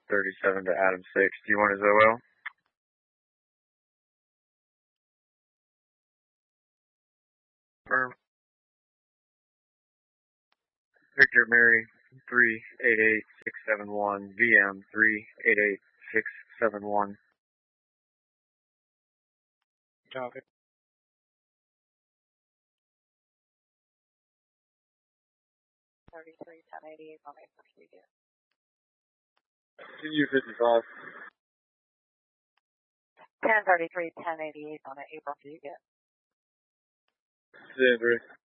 37 to Adam 6. Do you want his OL? Firm. Victor Mary 388671, VM 388671. Copy. $33,1088 on April Fugit. U55. 1033, 1088 on April Fugit. Zebra.